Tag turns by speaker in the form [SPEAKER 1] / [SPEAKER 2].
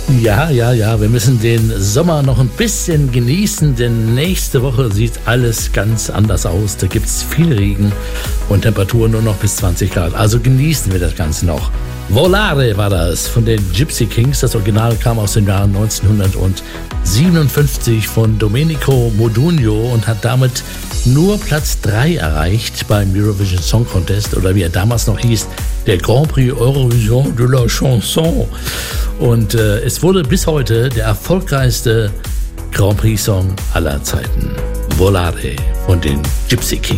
[SPEAKER 1] Ja, wir müssen den Sommer noch ein bisschen genießen, denn nächste Woche sieht alles ganz anders aus. Da gibt es viel Regen und Temperaturen nur noch bis 20 Grad. Also genießen wir das Ganze noch. Volare war das von den Gypsy Kings. Das Original kam aus dem Jahr 1957 von Domenico Modugno und hat damit nur Platz 3 erreicht beim Eurovision Song Contest oder wie er damals noch hieß, der Grand Prix Eurovision de la Chanson. Und es wurde bis heute der erfolgreichste Grand Prix Song aller Zeiten. Volare von den Gypsy Kings.